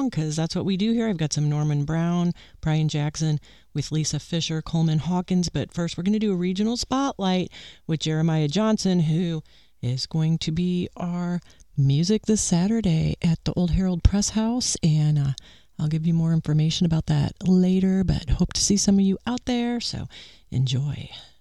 along because that's what we do here. I've got some Norman Brown, Brian Jackson with Lisa Fisher, Coleman Hawkins. But first, we're going to do a regional spotlight with Jeremiah Johnson, who is going to be our music this Saturday at the Old Herald Press House. And I'll give you more information about that later, but hope to see some of you out there. So enjoy.